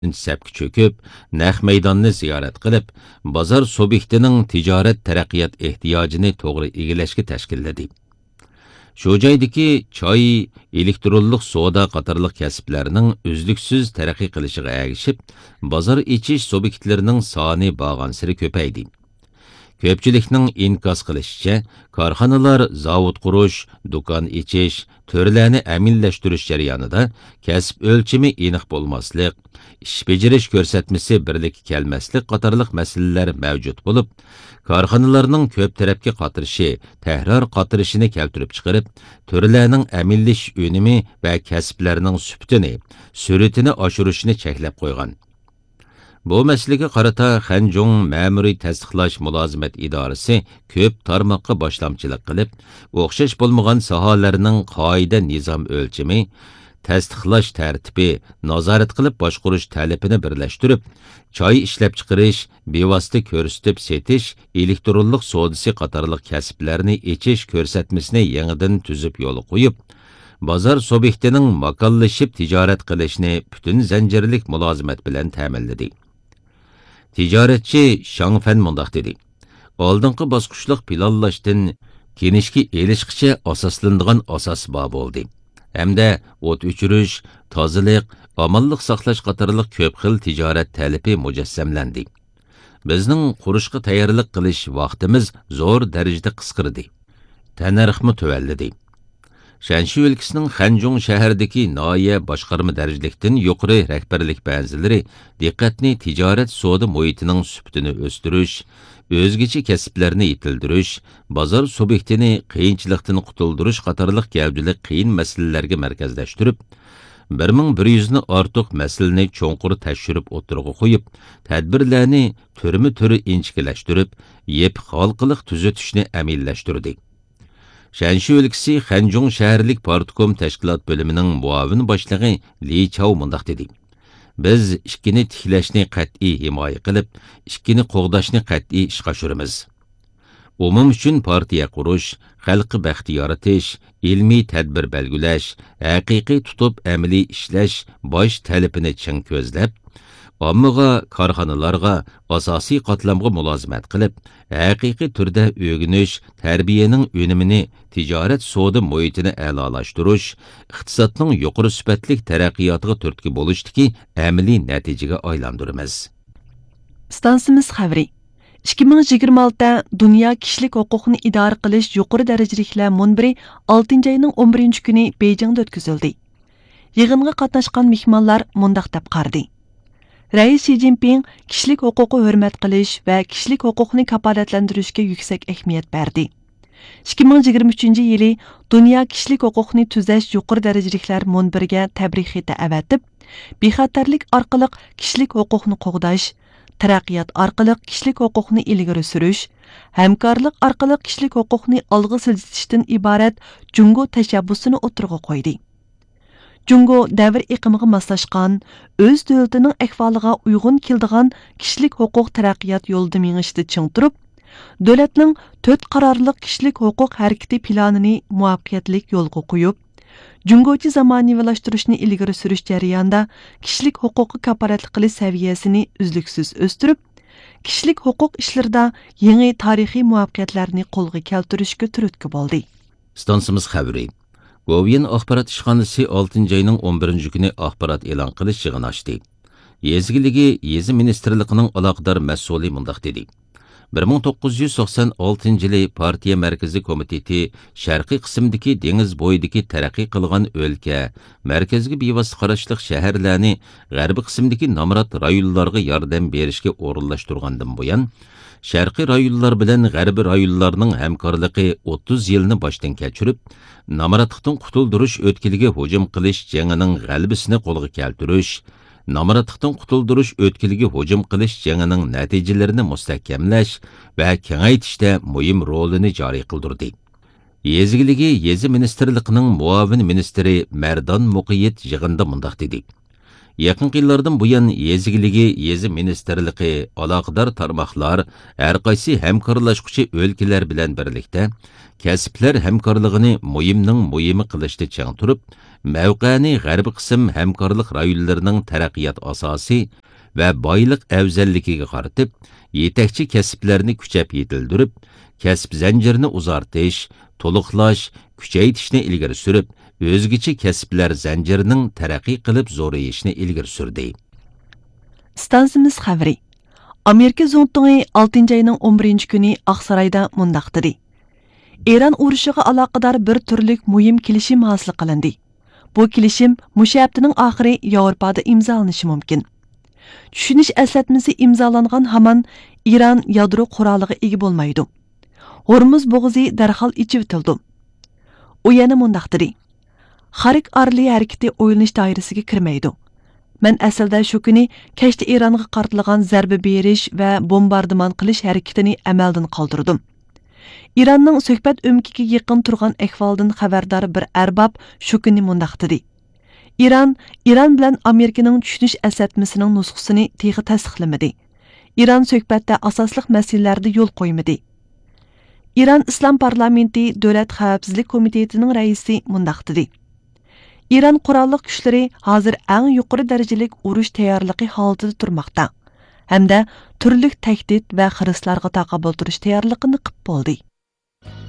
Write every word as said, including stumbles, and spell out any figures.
sapga cho'kib, naq maydonni ziyorat qilib, bozor subyektining tijorat taraqqiyot ehtiyojini to'g'ri egilashga tashkilladi. Shu joydagi choy, elektronlik savdo qatorliq kasblarning uzluksiz taraqqiy qilishiga ergishib, bozor ichish subyektlarining soni borgan-sari ko'paydi. Ko'pchilikning inkos qilishicha, korxonalar zavod qurish, do'kon ichish, turlarni aminlashtirish jarayonida kasb o'lchimi aniq bo'lmaslik, ish bajarish ko'rsatmasi birlikka kelmaslik qatorliq masalalar mavjud bo'lib, korxonalarning ko'p tarafga qatirishi, tahror qatirishini keltirib chiqarib, turlarning aminlash unumi va kasblarning suhbatini, sur'atini oshirishni cheklab qo'ygan. Bu masalaga qarata Xanjung ma'muriy tasdiqlash mulozimat idorasi ko'p tarmoqqa boshlamchilik qilib, o'xshash bo'lmagan sohalarning qoida nizom o'lchami, tasdiqlash tartibi, nazorat qilib boshqarish talabini birlashtirib, choy ishlab chiqarish, bevosita ko'rsatib setish, elektronlik savdosi qatorliq kasblarni echish ko'rsatmasini yangidan tuzib yo'l qo'yib, bozor subyektining makonlashib tijorat qilishni butun zanjirlik mulozimat bilan ta'minladi. Tijoratchi Shangfan mundaq dedi: "Oldingi bosqichliq planlashdan kenishga erishishga asoslanadigan asos bor bo'ldi. Hamda o't o'chirish, tozalik, omonlik saqlash qatorliq ko'p xil tijorat talabi mujassamlandi. Bizning qurishga tayyorlik qilish vaqtimiz zo'r darajada qisqardi. Tanarxmi tuvalladi." Shanxi o'lkasining Xanjung shahridagi noya boshqarma darajalikdan yuqori rahbarlik ba'zilari diqqatni tijorat savdo muhitining suhbatini o'stirish, o'zgacha kasblarni yetildirish, bozor subyektini qiyinchilikdan qutuldirish qatorliq gavjalik qiyin masalalarga markazlashtirib, bir ming bir yuz ni ortiq masalani cho'nqur tashirib o'tirg'i qo'yib, tadbirlarni turma-turi inchikilashtirib, yep xalqiliq tuzatishni amillashtirdi. Shanxi o'lkasi Xanjung shaharlik partkom tashkilot bo'limining muavin boshlig'i Li Chao mundaq dedi: "Biz ikkini tiklashni qat'iy himoya qilib, ikkini qo'g'dashni qat'iy ishga oshiramiz. Umum uchun partiya qurish, xalqi baxti yaratish, ilmiy tadbir belgilash, haqiqiy tutib amaliy ishlash bosh talabini ching ko'zlab, ommaga, korxonalarga, asosiy qatlamga mulozimat qilib, haqiqiy turda o'rganish, tarbiyaning unumini, tijorat savdo muhitini a'lolashtirish, iqtisodning yuqori sifatli taraqqiyotiga turtki bo'lishdiki, amaliy natijaga aylantiramiz." Stansimiz xabari. ikki ming yigirma olti Dunyo kishilik huquqni idora qilish yuqori darajaliklar munbiri oltinchi oyning o'n birinchi kuni Beijingda o'tkazildi. Yig'inga qatnashgan mehmonlar mundaq deb qardi: Rais Xi Jinping kishilik huquqni hurmat qilish va kishilik huquqni kafolatlantirishga yuksak ahamiyat berdi. ikki ming yigirma uchinchi yili Dunyo kishilik huquqni tuzash yuqori darajaliklar munbiriga tabrik xati avatib, bexatarlik orqali kishilik huquqni qo'g'dash, taraqqiyot orqali kishilik huquqni ilgari surish, hamkorlik orqali kishilik huquqni olg'a siljitishdan iborat Jungo tashabbusini o'tirg'a qo'ydi. Jungo davr iqimiga moslashgan, o'z davlatining ahvoliga uyg'un keladigan kishilik huquq taraqqiyot yo'lida mengishda ching turib, davlatning to'rt qarorliq kishilik huquq harakati planini muvaffaqiyatli yo'lga qo'yib, Jungochi zamonaviylashtirish ilgari surish jarayonida kishilik huquqi kafolatli qilish saviyasini uzluksiz o'stirib, kishilik huquq ishlarida yangi tarixiy muvaffaqiyatlarni qo'lga keltirishga turtki bo'ldi. Stansimiz xabari. Govian axborot ishxonasi oltinchi oyning o'n birinchi kuni axborot e'lon qilish yig'ini ochdi. Yezgiligi Yezi ministrligining aloqador mas'uli mundaq dedi: bir ming to'qqiz yuz to'qson oltinchi yili partiya markaziy komiteti sharqiy qismidagi dengiz bo'yidagi taraqqiy qilgan o'lka, markazga bevosita qarashliq shaharlarni g'arbiy qismidagi nomrod rayonlarga yordam berishga o'rinlashtirgandan buyon, sharqiy rayonlar bilan g'arbiy rayonlarning hamkorligi o'ttiz yilni boshdan kechirib, nomrodlikdan qutuldirish o'tkiliga hujum qilish jangining g'alabasini qo'lga keltirish, nomrodlikdan qutuldirish o'tkiliga hujum qilish jangining natijalarini mustahkamlash va kengaytirishda muhim rolini joriy qildirdi. Yezgiligi Yezi ministrligining muavin ministri Mardon Muqiyit yig'inda mundaq dedi: Yaqinqi yillardan buyon yezgiligi, yezi ministerligi, aloqador tarmoqlar har qaysi hamkorlashuvchi o'lkalar bilan birlikda kasblar hamkorligini muhimning muhimi qilishda chang turib, mavqani g'arbiy qism hamkorlik rayonlarining taraqqiyot asosi va boylik afzalligiga qaratib, yetakchi kasblarni kuchab yetildirib, kasb zanjirini uzartish, to'liqlash, kuchaytirishni ilgari surib, o'zgacha kasblar zanjirining taraqqiy qilib zo'rayishini ilgari surdi. Stansimiz xabari. Amerika Zongtungi oltinchi ayning o'n birinchi kuni Oqsaroyda mundaq dedi. Eron urushiga aloqador bir turlik muhim kelishim hosil qilindi. Bu kelishim mushu haftaning oxiri Yevropada imzolanishi mumkin. Tushunish eslatmasi imzolangan hamon Eron yadro quroliga ega bo'lmaydi. Hormuz bo'g'zi darhol ichib o'tildi. U yana mundaq dedi. Xarik arli harakati o'ylanish doirasiga kirmaydi. Men aslida shu kuni kechda Eronga qartilgan zarba berish va bombardimon qilish harakatini amaldan qoldirdim. Iranning suhbat o'mkiga yaqin turgan ahvoldan xabardor bir arbob shu kuni mundaq dedi. Iran, Iran bilan Amerikaning tushunish eslatmasining nusxasini texi tasdiqlamadi. Iran suhbatda asosliq masalalarda yo'l qo'ymadi. Iran Islom parlamenti Davlat xavfsizlik komitetining raisi mundaq dedi. İran qurolli kuchlari hozir eng yuqori darajalik urush tayyorligi holatida turmoqda hamda turli tahdid va xirrislarga taqobil turish tayyorligini qilib bo'ldi.